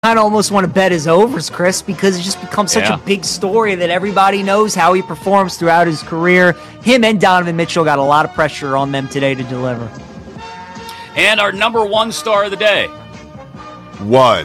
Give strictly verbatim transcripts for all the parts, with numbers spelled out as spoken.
kind of almost want to bet his overs, Chris, because it just becomes such yeah. a big story that everybody knows how he performs throughout his career. Him and Donovan Mitchell got a lot of pressure on them today to deliver. And our number one star of the day. One.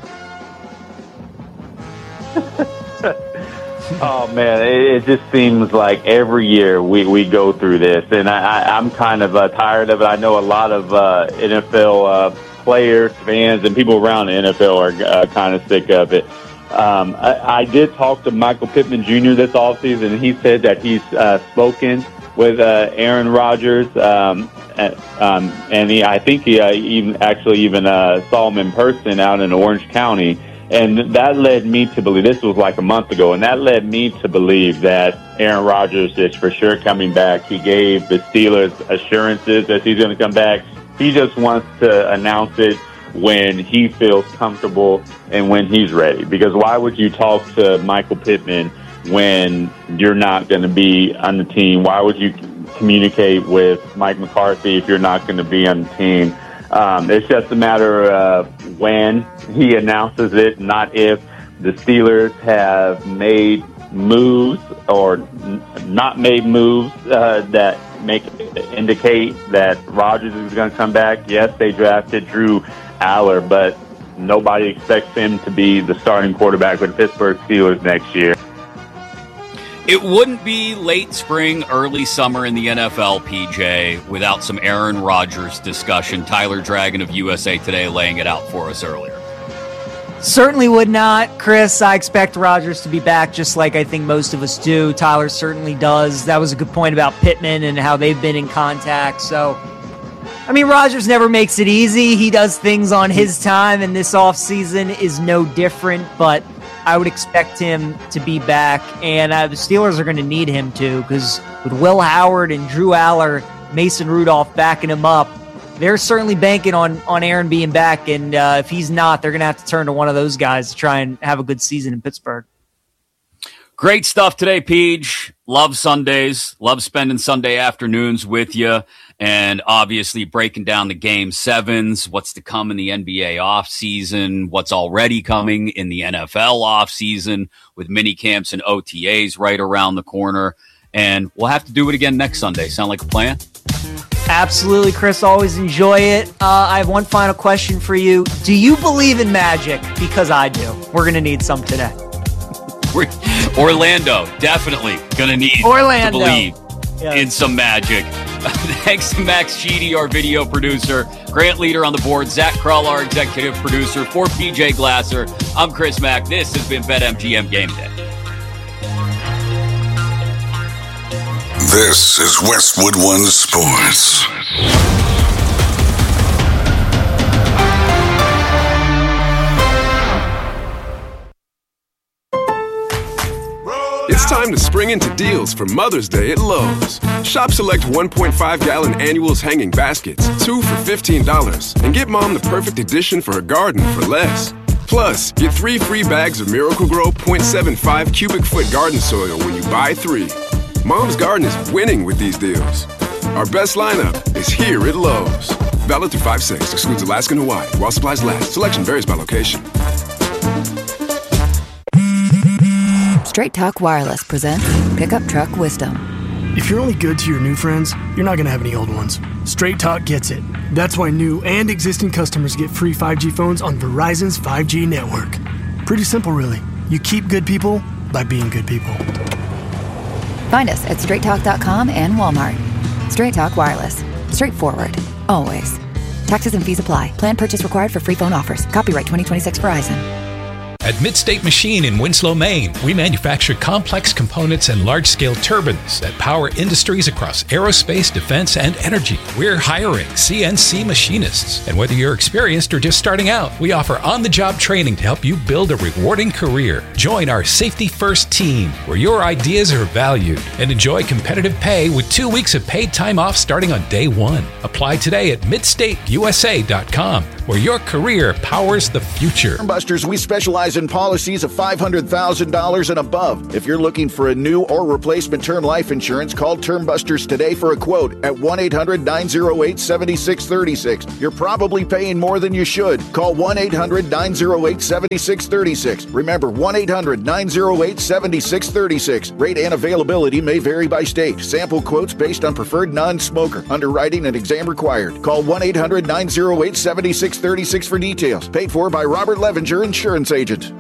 Oh, man, it, it just seems like every year we, we go through this, and I, I, I'm kind of uh, tired of it. I know a lot of uh, N F L uh, players, fans, and people around the N F L are uh, kind of sick of it. Um, I, I did talk to Michael Pittman Junior this offseason, and he said that he's uh, spoken with uh, Aaron Rodgers, um, and, um, and he, I think he uh, even actually even uh, saw him in person out in Orange County. And that led me to believe, this was like a month ago, and that led me to believe that Aaron Rodgers is for sure coming back. He gave the Steelers assurances that he's going to come back. He just wants to announce it when he feels comfortable and when he's ready. Because why would you talk to Michael Pittman when you're not going to be on the team? Why would you communicate with Mike McCarthy if you're not going to be on the team? Um, it's just a matter of when he announces it, not if. The Steelers have made moves or n- not made moves uh, that make indicate that Rodgers is going to come back. Yes, they drafted Drew Aller, but nobody expects him to be the starting quarterback for the Pittsburgh Steelers next year. It wouldn't be late spring, early summer in the N F L, P J, without some Aaron Rodgers discussion. Tyler Dragon of U S A Today laying it out for us earlier. Certainly would not, Chris. I expect Rodgers to be back just like I think most of us do. Tyler certainly does. That was a good point about Pittman and how they've been in contact. So, I mean, Rodgers never makes it easy. He does things on his time, and this offseason is no different, but I would expect him to be back, and uh, the Steelers are going to need him to, because with Will Howard and Drew Aller, Mason Rudolph backing him up, they're certainly banking on, on Aaron being back, and uh, if he's not, they're going to have to turn to one of those guys to try and have a good season in Pittsburgh. Great stuff today, Peach. Love Sundays. Love spending Sunday afternoons with you. And obviously breaking down the game sevens, what's to come in the N B A offseason, what's already coming in the N F L offseason with mini camps and O T As right around the corner. And we'll have to do it again next Sunday. Sound like a plan? Absolutely, Chris. Always enjoy it. Uh, I have one final question for you. Do you believe in magic? Because I do. We're going to need some today. We're, Orlando, definitely going to need Orlando. to believe yes. in some magic. Thanks to Max Sheedy, our video producer, Grant Leader on the board, Zach Krull, our executive producer. For P J Glasser, I'm Chris Mack. This has been BetMGM Game Day. This is Westwood One Sports. It's time to spring into deals for Mother's Day at Lowe's. Shop select one point five gallon annuals hanging baskets, two for fifteen dollars, and get Mom the perfect addition for her garden for less. Plus, get three free bags of Miracle-Gro point seven five cubic foot garden soil when you buy three. Mom's garden is winning with these deals. Our best lineup is here at Lowe's. Valid through five six, excludes Alaska and Hawaii, while supplies last. Selection varies by location. Straight Talk Wireless presents Pickup Truck Wisdom. If you're only good to your new friends, you're not going to have any old ones. Straight Talk gets it. That's why new and existing customers get free five G phones on Verizon's five G network. Pretty simple, really. You keep good people by being good people. Find us at straight talk dot com and Walmart. Straight Talk Wireless. Straightforward. Always. Taxes and fees apply. Plan purchase required for free phone offers. Copyright twenty twenty-six Verizon. At Midstate Machine in Winslow, Maine, we manufacture complex components and large-scale turbines that power industries across aerospace, defense, and energy. We're hiring C N C machinists. And whether you're experienced or just starting out, we offer on-the-job training to help you build a rewarding career. Join our Safety First team, where your ideas are valued, and enjoy competitive pay with two weeks of paid time off starting on day one. Apply today at midstate U S A dot com, where your career powers the future. Busters, we specialize Horizon policies of five hundred thousand dollars and above. If you're looking for a new or replacement term life insurance, call Term Busters today for a quote at one eight hundred nine oh eight seven six three six. You're probably paying more than you should. Call one eight hundred nine oh eight seven six three six. Remember, one eight hundred nine oh eight seven six three six. Rate and availability may vary by state. Sample quotes based on preferred non-smoker. Underwriting and exam required. Call one eight hundred nine oh eight seven six three six for details. Paid for by Robert Levenger, insurance agent.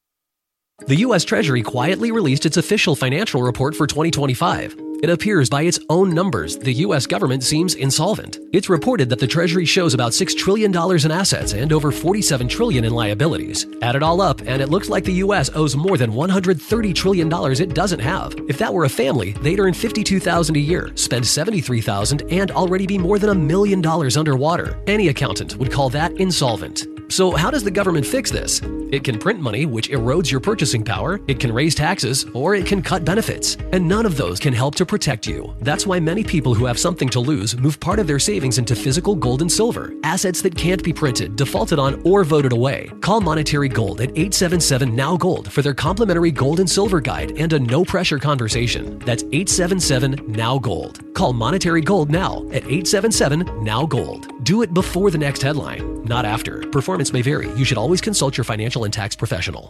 The U S Treasury quietly released its official financial report for twenty twenty-five. It appears by its own numbers, the U S government seems insolvent. It's reported that the Treasury shows about six trillion dollars in assets and over forty-seven trillion dollars in liabilities. Add it all up, and it looks like the U S owes more than one hundred thirty trillion dollars it doesn't have. If that were a family, they'd earn fifty-two thousand dollars a year, spend seventy-three thousand dollars, and already be more than a million dollars underwater. Any accountant would call that insolvent. So how does the government fix this? It can print money, which erodes your purchasing power, it can raise taxes, or it can cut benefits. And none of those can help to protect you. That's why many people who have something to lose move part of their savings into physical gold and silver, assets that can't be printed, defaulted on, or voted away. Call Monetary Gold at eight seven seven N O W Gold for their complimentary gold and silver guide and a no-pressure conversation. That's eight seven seven N O W Gold. Call Monetary Gold now at eight seven seven N O W Gold. Do it before the next headline, not after. Performance may vary. You should always consult your financial and tax professional.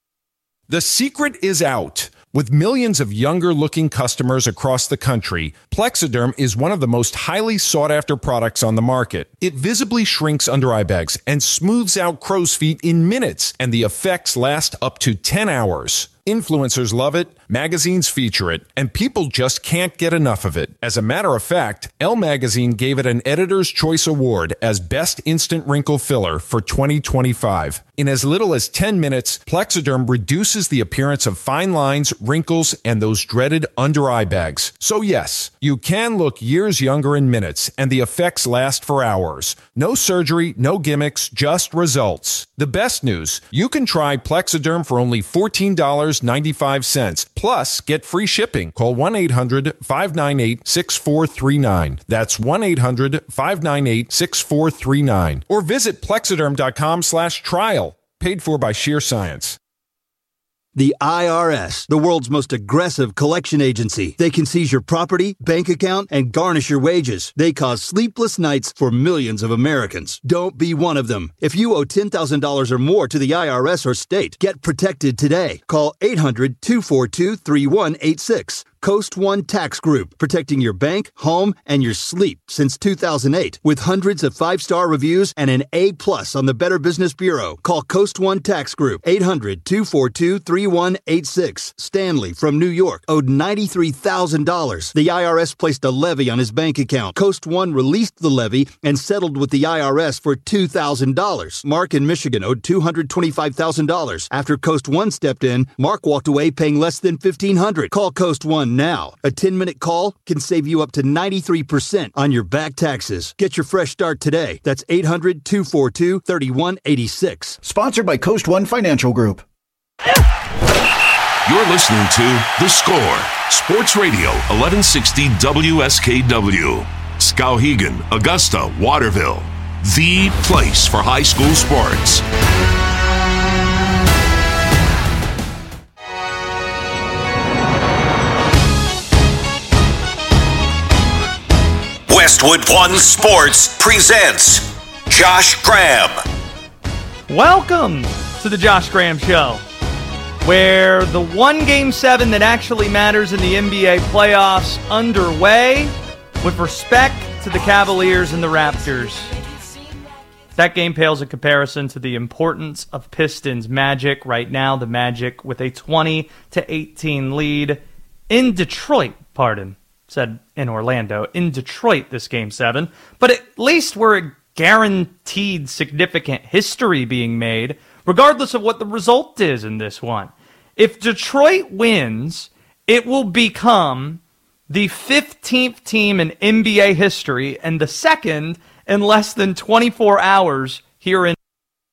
The secret is out. With millions of younger-looking customers across the country, Plexiderm is one of the most highly sought-after products on the market. It visibly shrinks under-eye bags and smooths out crow's feet in minutes, and the effects last up to ten hours. Influencers love it, magazines feature it, and people just can't get enough of it. As a matter of fact, Elle Magazine gave it an Editor's Choice Award as Best Instant Wrinkle Filler for twenty twenty-five. In as little as ten minutes, Plexiderm reduces the appearance of fine lines, wrinkles, and those dreaded under-eye bags. So yes, you can look years younger in minutes, and the effects last for hours. No surgery, no gimmicks, just results. The best news, you can try Plexiderm for only fourteen dollars and ninety-five cents. Plus, get free shipping. Call one eight hundred five nine eight six four three nine. That's one eight hundred five nine eight six four three nine. Or visit plexiderm.com slash trial. Paid for by Sheer Science. The I R S, the world's most aggressive collection agency. They can seize your property, bank account, and garnish your wages. They cause sleepless nights for millions of Americans. Don't be one of them. If you owe ten thousand dollars or more to the I R S or state, get protected today. Call eight hundred two four two three one eight six. Coast One Tax Group, protecting your bank, home, and your sleep since two thousand eight. With hundreds of five-star reviews and an A plus on the Better Business Bureau. Call Coast One Tax Group, eight hundred two four two three one eight six. Stanley from New York owed ninety-three thousand dollars. The I R S placed a levy on his bank account. Coast One released the levy and settled with the I R S for two thousand dollars. Mark in Michigan owed two hundred twenty-five thousand dollars. After Coast One stepped in, Mark walked away paying less than fifteen hundred dollars. Call Coast One now. A ten-minute call can save you up to ninety-three percent on your back taxes. Get your fresh start today. That's eight hundred two four two three one eight six. Sponsored by Coast One Financial Group. You're listening to The Score, Sports Radio, eleven sixty W S K W. Skowhegan, Augusta, Waterville. The place for high school sports. Westwood One Sports presents Josh Graham. Welcome to the Josh Graham Show, where the one game seven that actually matters in the N B A playoffs underway, with respect to the Cavaliers and the Raptors. That game pales in comparison to the importance of Pistons Magic. Right now, the Magic with a twenty to eighteen lead in Detroit, pardon. Said in Orlando, in Detroit this game seven. But at least we're a guaranteed significant history being made, regardless of what the result is in this one. If Detroit wins, it will become the fifteenth team in N B A history and the second in less than twenty-four hours here in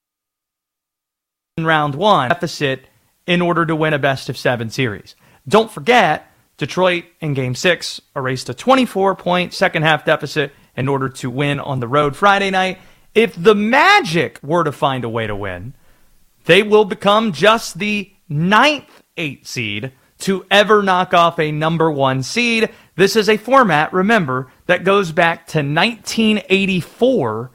round one deficit in order to win a best of seven series. Don't forget, Detroit in Game six erased a twenty-four point second-half deficit in order to win on the road Friday night. If the Magic were to find a way to win, they will become just the ninth eight seed to ever knock off a number one seed. This is a format, remember, that goes back to nineteen eighty-four.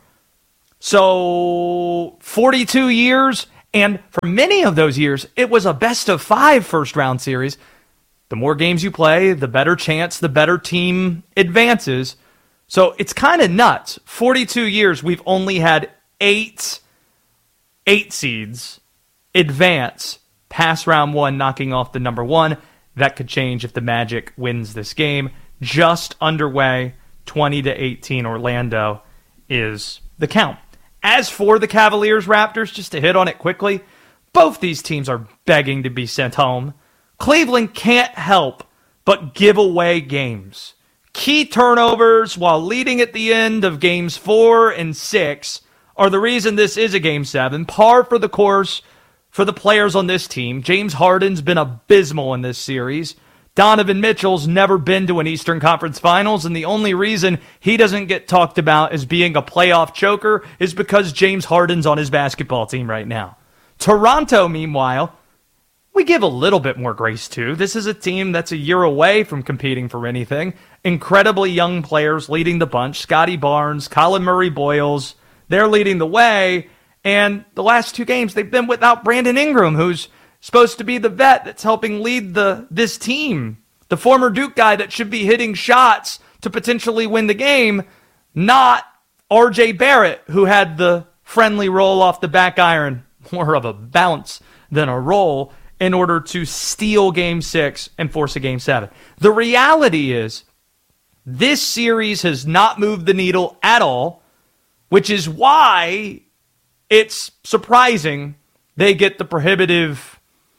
So forty-two years, and for many of those years, it was a best of five first round series. The more games you play, the better chance the better team advances. So it's kind of nuts. forty-two years, we've only had eight eight seeds advance past round one, knocking off the number one. That could change if the Magic wins this game. Just underway, twenty to eighteen. Orlando is the count. As for the Cavaliers Raptors, just to hit on it quickly, both these teams are begging to be sent home. Cleveland can't help but give away games. Key turnovers while leading at the end of games four and six are the reason this is a game seven. Par for the course for the players on this team. James Harden's been abysmal in this series. Donovan Mitchell's never been to an Eastern Conference Finals, and the only reason he doesn't get talked about as being a playoff choker is because James Harden's on his basketball team right now. Toronto, meanwhile, we give a little bit more grace to. This is a team that's a year away from competing for anything. Incredibly young players leading the bunch. Scotty Barnes, Colin Murray-Boyles, they're leading the way. And the last two games, they've been without Brandon Ingram, who's supposed to be the vet that's helping lead the this team. The former Duke guy that should be hitting shots to potentially win the game, not R J Barrett, who had the friendly roll off the back iron, more of a bounce than a roll, in order to steal game six and force a game seven. The reality is, this series has not moved the needle at all, which is why it's surprising they get the prohibitive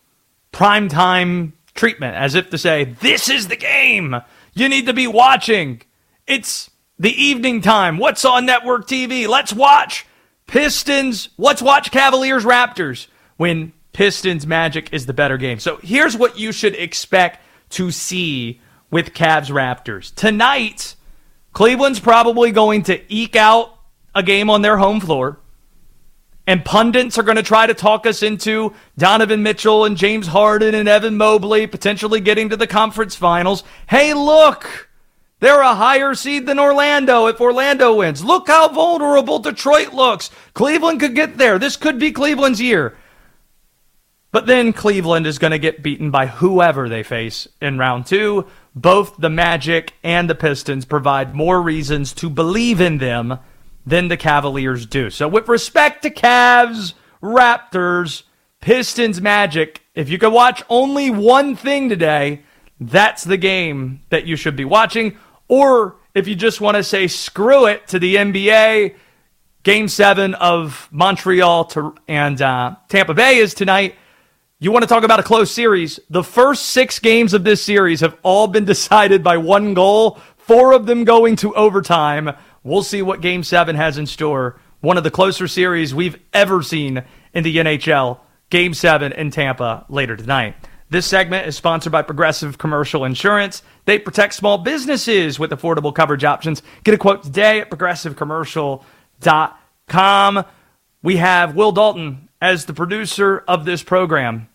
primetime treatment, as if to say, this is the game you need to be watching. It's the evening time. What's on network T V? Let's watch Pistons. Let's watch Cavaliers Raptors, when Pistons Magic is the better game. So here's what you should expect to see with Cavs Raptors. Tonight, Cleveland's probably going to eke out a game on their home floor. And pundits are going to try to talk us into Donovan Mitchell and James Harden and Evan Mobley potentially getting to the conference finals. Hey, look, they're a higher seed than Orlando if Orlando wins. Look how vulnerable Detroit looks. Cleveland could get there. This could be Cleveland's year. But then Cleveland is going to get beaten by whoever they face in round two. Both the Magic and the Pistons provide more reasons to believe in them than the Cavaliers do. So with respect to Cavs, Raptors, Pistons, Magic, if you could watch only one thing today, that's the game that you should be watching. Or if you just want to say screw it to the N B A, Game seven of Montreal to, and uh, Tampa Bay is tonight. You want to talk about a close series? The first six games of this series have all been decided by one goal, four of them going to overtime. We'll see what Game seven has in store. One of the closer series we've ever seen in the N H L. Game seven in Tampa later tonight. This segment is sponsored by Progressive Commercial Insurance. They protect small businesses with affordable coverage options. Get a quote today at progressive commercial dot com. We have Will Dalton as the producer of this program.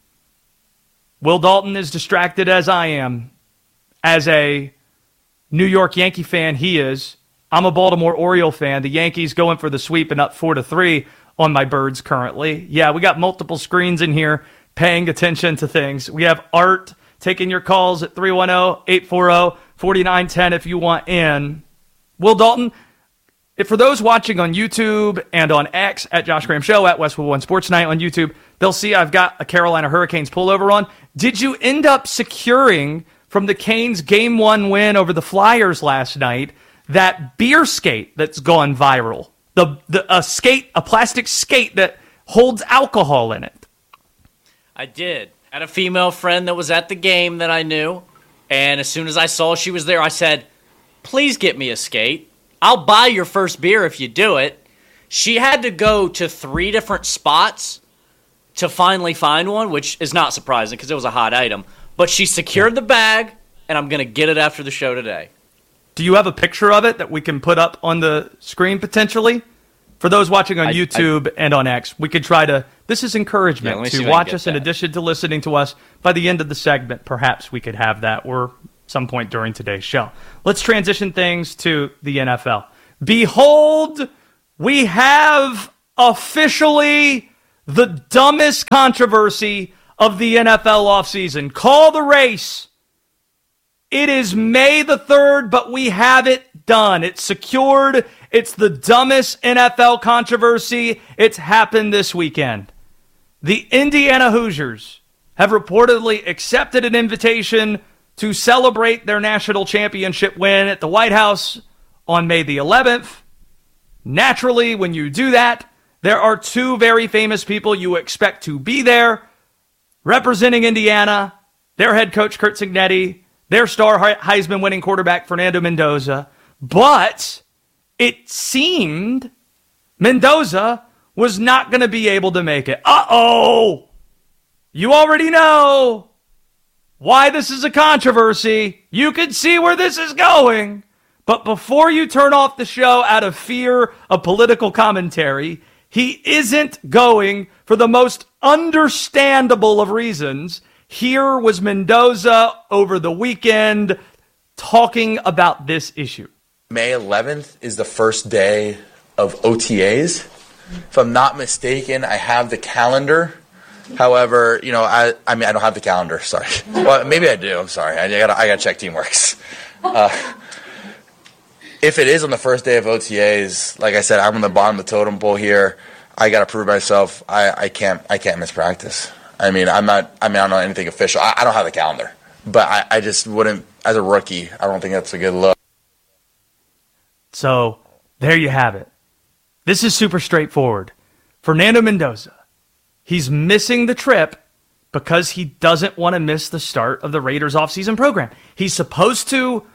Will Dalton is distracted as I am. As a New York Yankee fan, he is. I'm a Baltimore Oriole fan. The Yankees going for the sweep and up four to three on my Birds currently. Yeah, we got multiple screens in here paying attention to things. We have Art taking your calls at three one zero, eight four zero, four nine one zero if you want in. Will Dalton, if for those watching on YouTube and on X at Josh Graham Show, at Westwood One Sports Night on YouTube, they'll see I've got a Carolina Hurricanes pullover on. Did you end up securing from the Canes' game one win over the Flyers last night that beer skate that's gone viral? The, the a skate, a plastic skate that holds alcohol in it. I did. I had a female friend that was at the game that I knew, and as soon as I saw she was there, I said, please get me a skate. I'll buy your first beer if you do it. She had to go to three different spots to finally find one, which is not surprising because it was a hot item. But she secured the bag, and I'm going to get it after the show today. Do you have a picture of it that we can put up on the screen potentially? For those watching on I, YouTube I, and on X, we could try to, this is encouragement yeah, to watch us in addition to listening to us. By the end of the segment, perhaps we could have that or some point during today's show. Let's transition things to the N F L. Behold, we have officially the dumbest controversy of the N F L offseason. Call the race. It is May the third, but we have it done. It's secured. It's the dumbest N F L controversy. It's happened this weekend. The Indiana Hoosiers have reportedly accepted an invitation to celebrate their national championship win at the White House on May the eleventh. Naturally, when you do that, there are two very famous people you expect to be there representing Indiana, their head coach, Curt Cignetti, their star Heisman-winning quarterback, Fernando Mendoza. But it seemed Mendoza was not going to be able to make it. Uh-oh! You already know why this is a controversy. You can see where this is going. But before you turn off the show out of fear of political commentary, he isn't going for the most understandable of reasons. Here was Mendoza over the weekend talking about this issue. May eleventh is the first day of O T As. If I'm not mistaken, I have the calendar. However, you know, I I mean, I don't have the calendar. Sorry. Well, maybe I do. I'm sorry. I gotta I gotta check Teamworks. Uh, if it is on the first day of O T As, like I said, I'm on the bottom of the totem pole here. I gotta prove myself. I, I can't I can't miss practice. I mean, I'm not. I mean, I don't know anything official. I, I don't have the calendar, but I, I just wouldn't. As a rookie, I don't think that's a good look. So there you have it. This is super straightforward. Fernando Mendoza, he's missing the trip because he doesn't want to miss the start of the Raiders offseason program. He's supposed to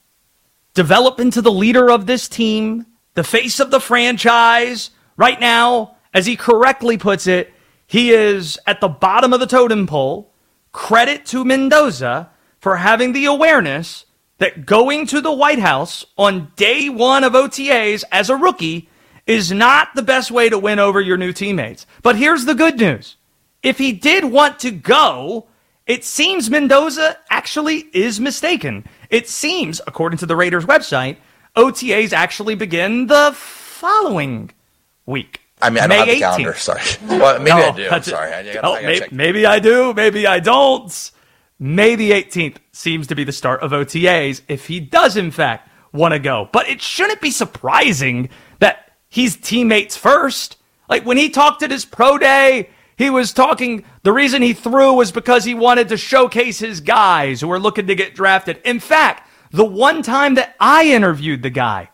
develop into the leader of this team, the face of the franchise. Right now, as he correctly puts it, he is at the bottom of the totem pole. Credit to Mendoza for having the awareness that going to the White House on day one of O T As as a rookie is not the best way to win over your new teammates. But here's the good news. If he did want to go, it seems Mendoza actually is mistaken. It seems, according to the Raiders website, O T As actually begin the following week. I mean, I don't May have the eighteenth. calendar. Sorry. Well, maybe No, I do. I'm that's it. sorry. I gotta, Oh, I gotta may- check. maybe I do. Maybe I don't. May the eighteenth seems to be the start of O T As if he does, in fact, want to go. But it shouldn't be surprising that he's teammates first. Like, when he talked at his pro day, he was talking, the reason he threw was because he wanted to showcase his guys who were looking to get drafted. In fact, the one time that I interviewed the guy,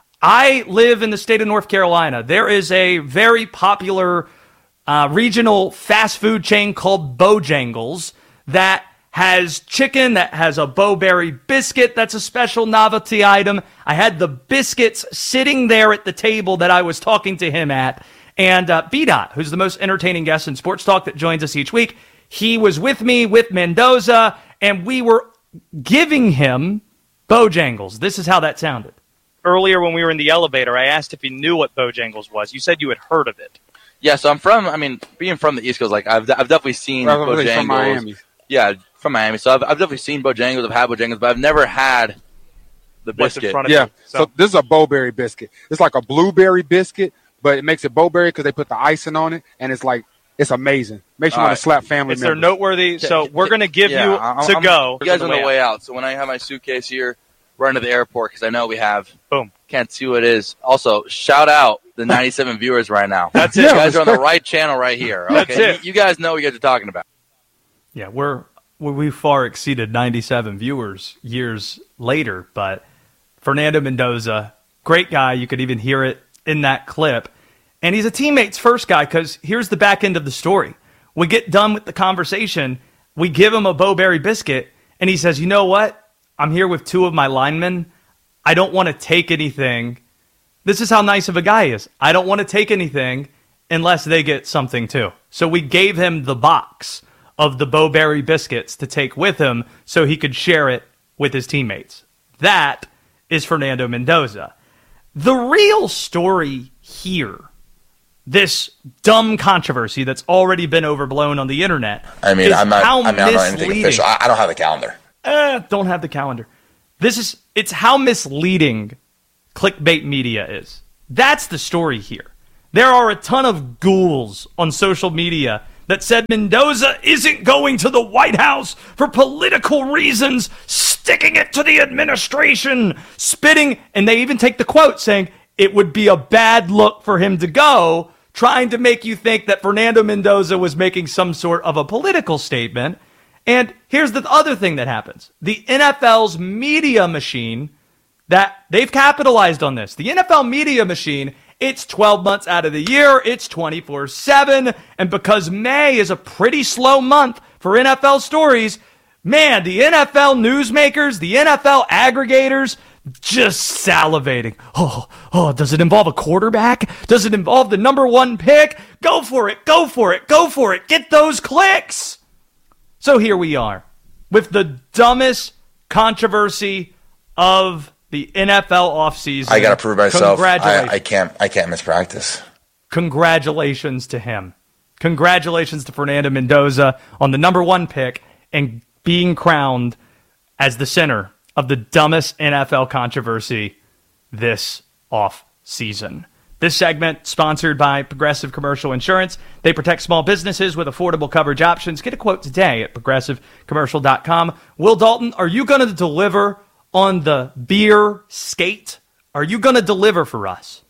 I live in the state of North Carolina. There is a very popular uh, regional fast food chain called Bojangles that has chicken, that has a Bowberry biscuit that's a special novelty item. I had the biscuits sitting there at the table that I was talking to him at. And uh, B-Dot, who's the most entertaining guest in Sports Talk that joins us each week, he was with me with Mendoza, and we were giving him Bojangles. This is how that sounded. Earlier when we were in the elevator, I asked if he knew what Bojangles was. You said you had heard of it. Yeah, so I'm from, I mean, being from the East Coast, like, I've, I've definitely seen Probably Bojangles. from Miami. Yeah, from Miami. So I've, I've definitely seen Bojangles, I've had Bojangles, but I've never had the What's in biscuit. front of Yeah, you, so. so- this is a Bowberry biscuit. It's like a blueberry biscuit, but it makes it Bowberry because they put the icing on it, and it's like, it's amazing. Makes you All want right. to slap family Is there members. noteworthy? So we're going to give Yeah, you I- to I'm- go. You guys on on the way out. So when I have my suitcase here, run to the airport because I know we have. Boom. Can't see what it is. Also, shout out the ninety-seven viewers right now. That's You it. guys are on the right channel right here. Okay? That's it. You, you guys know what you guys are talking about. Yeah, we're we far exceeded ninety-seven viewers years later, but Fernando Mendoza, great guy. You could even hear it in that clip. And he's a teammate's first guy because here's the back end of the story. We get done with the conversation. We give him a Bowberry biscuit, and he says, you know what? I'm here with two of my linemen. I don't want to take anything. This is how nice of a guy he is. I don't want to take anything unless they get something too. So we gave him the box of the Bowberry biscuits to take with him so he could share it with his teammates. That is Fernando Mendoza. The real story here, this dumb controversy that's already been overblown on the internet. I mean, is I'm not. how I mean, I'm not anything misleading- official. I, I don't have the calendar. Uh, don't have the calendar. This is it's how misleading clickbait media is. That's the story here. There are a ton of ghouls on social media that said Mendoza isn't going to the White House for political reasons, sticking it to the administration, spitting, and they even take the quote saying it would be a bad look for him to go, trying to make you think that Fernando Mendoza was making some sort of a political statement. And here's the other thing that happens. The N F L's media machine, that they've capitalized on this. The N F L media machine, it's twelve months out of the year, it's twenty-four seven, and because May is a pretty slow month for N F L stories, man, the N F L newsmakers, the N F L aggregators, just salivating. Oh, oh, does it involve a quarterback? Does it involve the number one pick? Go for it, go for it, go for it. Get those clicks. So here we are with the dumbest controversy of the N F L offseason. I got to prove myself. Congratulations. I, I can't. I can't miss practice. Congratulations to him. Congratulations to Fernando Mendoza on the number one pick and being crowned as the center of the dumbest N F L controversy this offseason. This segment sponsored by Progressive Commercial Insurance. They protect small businesses with affordable coverage options. Get a quote today at progressive commercial dot com. Will Dalton, are you going to deliver on the beer skate? Are you going to deliver for us?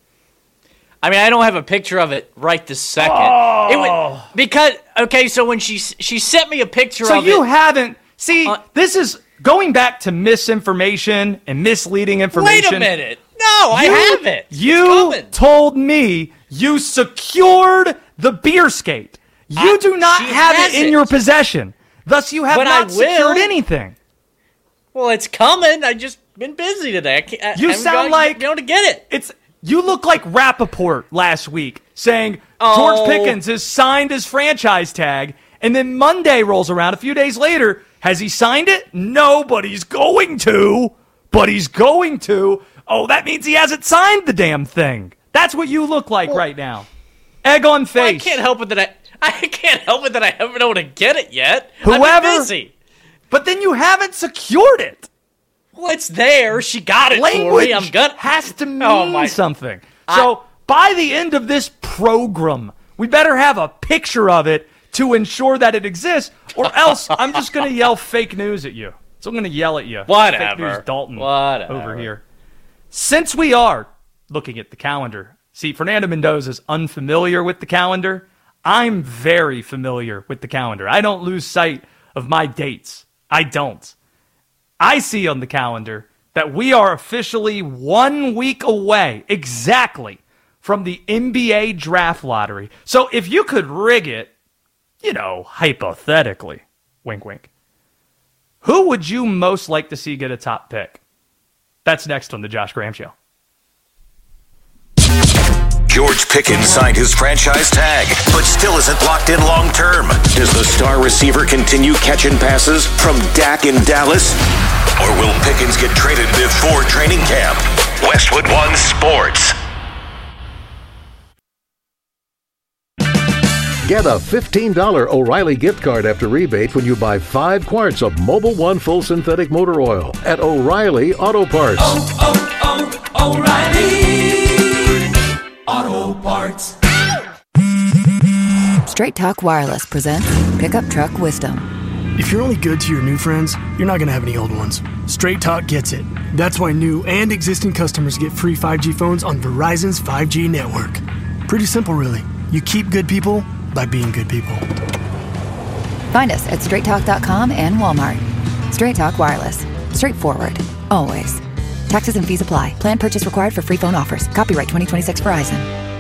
I mean, I don't have a picture of it right this second. Oh. It would, because, okay, so when she she sent me a picture So of you it. haven't, see, uh, this is going back to misinformation and misleading information. Wait a minute. No, I You- have it. You told me you secured the beer skate. You I- do not she have has it in it. your possession. Thus, you have But I not secured will. anything. Well, it's coming. I just been busy today. I can't, I You haven't sound got- like been able to get it. It's you look like Rappaport last week saying Oh. George Pickens has signed his franchise tag, and then Monday rolls around a few days later. Has he signed it? No, but he's going to. But he's going to. Oh, that means he hasn't signed the damn thing. That's what you look like right now. Egg on face. Well, I can't help it that I I can't help it that I haven't been able to get it yet. Whoever, I've been busy. But then you haven't secured it. Well, it's there. She got it Language for me. I'm gonna has to mean Oh, my- something. I- So by the end of this program, we better have a picture of it to ensure that it exists, or else I'm just going to yell fake news at you. So I'm going to yell at you. Whatever. Fake news Dalton Whatever. over here. Since we are looking at the calendar, see, Fernando Mendoza is unfamiliar with the calendar. I'm very familiar with the calendar. I don't lose sight of my dates. I don't. I see on the calendar that we are officially one week away, exactly, from the N B A draft lottery. So if you could rig it, you know, hypothetically, wink, wink, who would you most like to see get a top pick? That's next on the Josh Graham Show. George Pickens signed his franchise tag, but still isn't locked in long term. Does the star receiver continue catching passes from Dak in Dallas? Or will Pickens get traded before training camp? Westwood One Sports. Get a fifteen dollars O'Reilly gift card after rebate when you buy five quarts of Mobil One Full Synthetic Motor Oil at O'Reilly Auto Parts. Oh, oh, oh, O'Reilly Auto Parts. Straight Talk Wireless presents Pickup Truck Wisdom. If you're only good to your new friends, you're not going to have any old ones. Straight Talk gets it. That's why new and existing customers get free five G phones on Verizon's five G network. Pretty simple, really. You keep good people by being good people. Find us at straight talk dot com and Walmart. Straight Talk Wireless. Straightforward. Always. Taxes and fees apply. Plan purchase required for free phone offers. Copyright twenty twenty-six Verizon.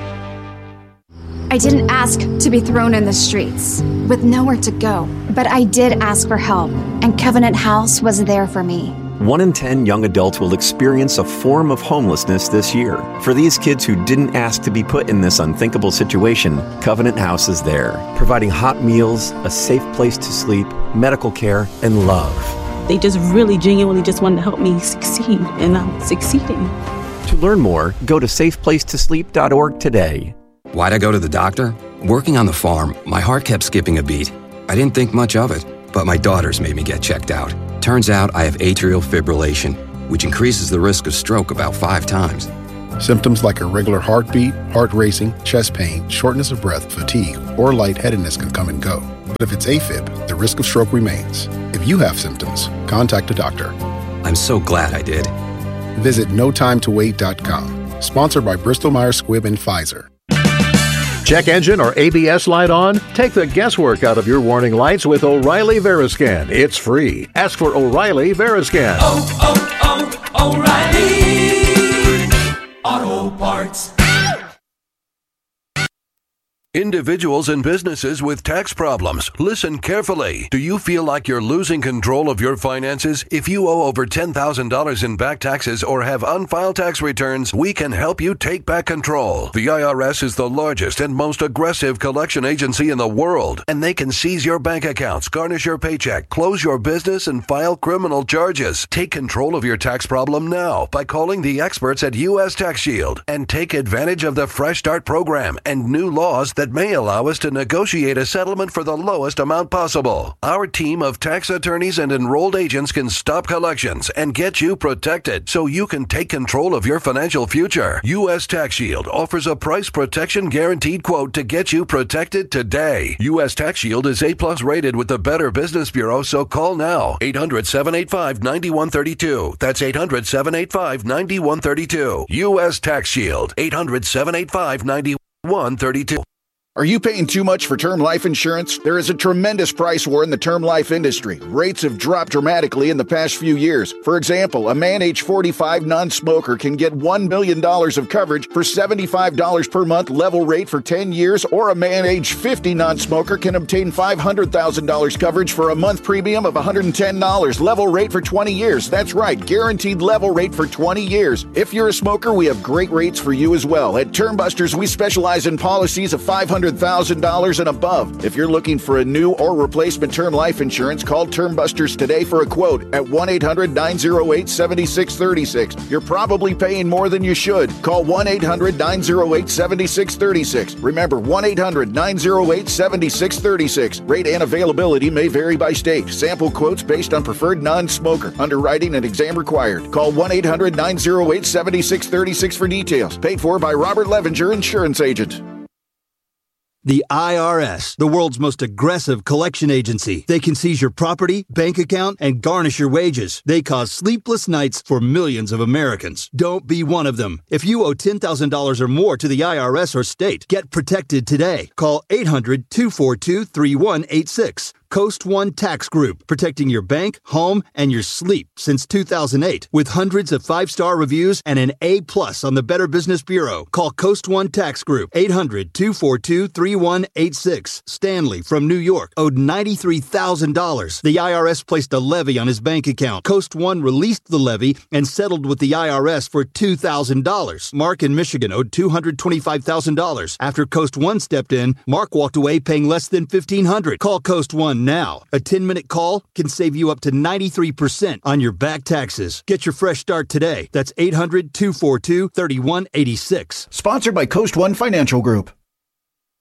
I didn't ask to be thrown in the streets with nowhere to go, but I did ask for help, and Covenant House was there for me. One in ten young adults will experience a form of homelessness this year. For these kids who didn't ask to be put in this unthinkable situation, Covenant House is there, providing hot meals, a safe place to sleep, medical care, and love. They just really genuinely just wanted to help me succeed, and I'm succeeding. To learn more, go to safe place to sleep dot org today. Why'd I go to the doctor? Working on the farm, my heart kept skipping a beat. I didn't think much of it, but my daughters made me get checked out. Turns out I have atrial fibrillation, which increases the risk of stroke about five times. Symptoms like irregular heartbeat, heart racing, chest pain, shortness of breath, fatigue, or lightheadedness can come and go. But if it's AFib, the risk of stroke remains. If you have symptoms, contact a doctor. I'm so glad I did. Visit no time to wait dot com. Sponsored by Bristol Myers Squibb and Pfizer. Check engine or A B S light on? Take the guesswork out of your warning lights with O'Reilly Veriscan. It's free. Ask for O'Reilly Veriscan. Oh, oh, oh, O'Reilly Auto Parts. Individuals and businesses with tax problems, listen carefully. Do you feel like you're losing control of your finances? If you owe over ten thousand dollars in back taxes or have unfiled tax returns, we can help you take back control. The I R S is the largest and most aggressive collection agency in the world, and they can seize your bank accounts, garnish your paycheck, close your business, and file criminal charges. Take control of your tax problem now by calling the experts at U S Tax Shield and take advantage of the Fresh Start program and new laws that that may allow us to negotiate a settlement for the lowest amount possible. Our team of tax attorneys and enrolled agents can stop collections and get you protected so you can take control of your financial future. U S Tax Shield offers a price protection guaranteed quote to get you protected today. U S Tax Shield is A plus rated with the Better Business Bureau, so call now. eight hundred, seven eight five, nine one three two. That's eight hundred, seven eight five, nine one three two. U S Tax Shield. eight hundred, seven eight five, nine one three two. Are you paying too much for term life insurance? There is a tremendous price war in the term life industry. Rates have dropped dramatically in the past few years. For example, a man age forty-five non-smoker can get one million dollars of coverage for seventy-five dollars per month level rate for ten years, or a man age fifty non-smoker can obtain five hundred thousand dollars coverage for a month premium of one hundred ten dollars level rate for twenty years. That's right, guaranteed level rate for twenty years. If you're a smoker, we have great rates for you as well. At Term Busters, we specialize in policies of five hundred thousand dollars and above. If you're looking for a new or replacement term life insurance, call Term Busters today for a quote at one eight hundred, nine oh eight, seven six three six. You're probably paying more than you should. Call one eight hundred, nine oh eight, seven six three six. Remember, one eight hundred, nine oh eight, seven six three six. Rate and availability may vary by state. Sample quotes based on preferred non-smoker. Underwriting and exam required. Call one eight hundred, nine oh eight, seven six three six for details. Paid for by Robert Levenger, insurance agent. The I R S, the world's most aggressive collection agency. They can seize your property, bank account, and garnish your wages. They cause sleepless nights for millions of Americans. Don't be one of them. If you owe ten thousand dollars or more to the I R S or state, get protected today. Call eight hundred, two four two, three one eight six. Coast One Tax Group, protecting your bank, home, and your sleep since two thousand eight. With hundreds of five-star reviews and an A plus on the Better Business Bureau. Call Coast One Tax Group, eight hundred, two four two, three one eight six. Stanley from New York owed ninety-three thousand dollars. The I R S placed a levy on his bank account. Coast One released the levy and settled with the I R S for two thousand dollars. Mark in Michigan owed two hundred twenty-five thousand dollars. After Coast One stepped in, Mark walked away paying less than fifteen hundred dollars. Call Coast One now. A ten-minute call can save you up to ninety-three percent on your back taxes. Get your fresh start today. That's eight hundred, two four two, three one eight six. Sponsored by Coast One Financial Group.